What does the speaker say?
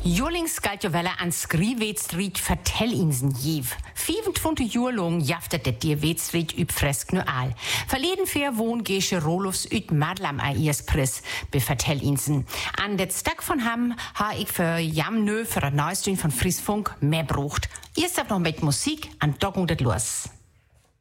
Jolings galt jo welle an Skriwedstrid vertellinsen jev. 25 Jahre lang jaftet det dir Wedstrid üb fresk nu al. Verleden fair wohn gesche Rolofs üt Madlam a iers Pris be vertellinsen. An det Stack von Ham ha ich für jam nö für das Neuestün von Friesfunk mehr brucht. Erst noch mit Musik an Docken det los.